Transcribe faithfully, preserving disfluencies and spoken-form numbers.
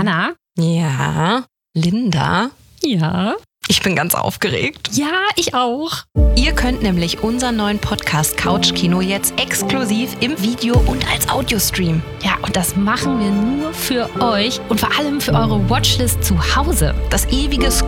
Anna? Ja. Linda? Ja. Ich bin ganz aufgeregt. Ja, ich auch. Ihr könnt nämlich unseren neuen Podcast Couchkino jetzt exklusiv im Video und als Audio streamen. Ja, und das machen wir nur für euch und vor allem für eure Watchlist zu Hause. Das ewige